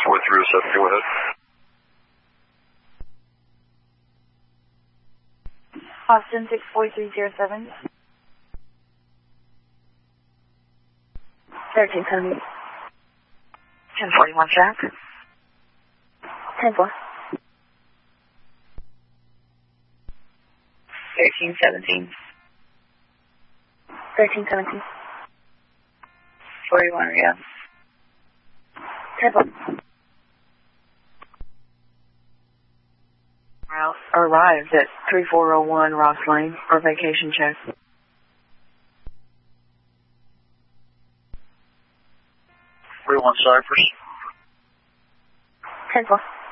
64307, go ahead. Austin 64307. 1370. 1041 Jack. 10-4. 1317. 1317. 41 Riyadh. 10-4. Arrived at 3401 Ross Lane for vacation check. 31 Cypress. 10-4.